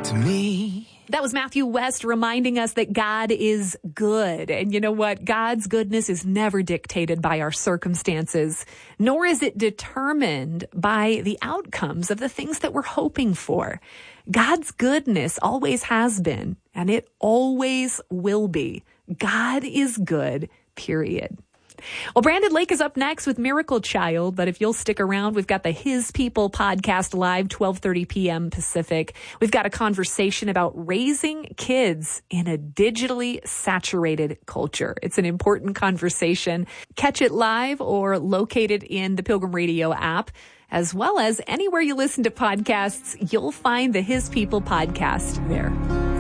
to me. That was Matthew West reminding us that God is good. And you know what? God's goodness is never dictated by our circumstances, nor is it determined by the outcomes of the things that we're hoping for. God's goodness always has been, and it always will be. God is good, period. Well, Brandon Lake is up next with Miracle Child, but if you'll stick around, we've got the His People podcast live, 12:30 p.m. Pacific. We've got a conversation about raising kids in a digitally saturated culture. It's an important conversation. Catch it live or located in the Pilgrim Radio app, as well as anywhere you listen to podcasts, you'll find the His People podcast there.